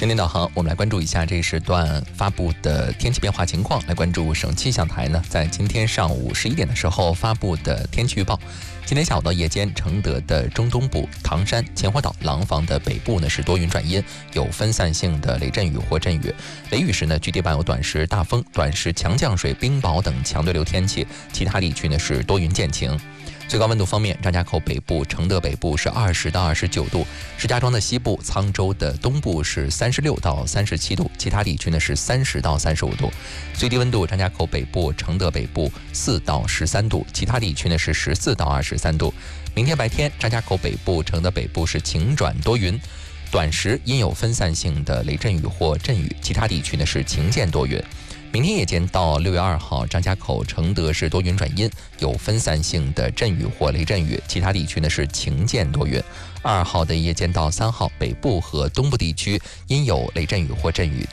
天天导航，我们来关注一下这一时段发布的天气变化情况。来关注省气象台呢，在今天上午11点的时候发布的天气预报。今天下午到夜间，承德的中东部、唐山、秦皇岛、廊坊的北部呢是多云转阴，有分散性的雷阵雨或阵雨。雷雨时呢，局地伴有短时大风、短时强降水、冰雹等强对流天气，其他地区呢是多云见晴。最高温度方面，张家口北部、承德北部是20到29度，石家庄的西部、沧州的东部是36到37度，其他地区呢是30到35度。最低温度，张家口北部、承德北部4到13度，其他地区呢是14到23度。明天白天，张家口北部、承德北部是晴转多云，短时阴有分散性的雷阵雨或阵雨，其他地区呢是晴间多云。明天夜间到6月2号，张家口、承德是多云转阴，有分散性的阵雨或雷阵雨，其他地区呢是晴间多云。2号的夜间到3号，北部和东部地区阴有雷阵雨或阵雨。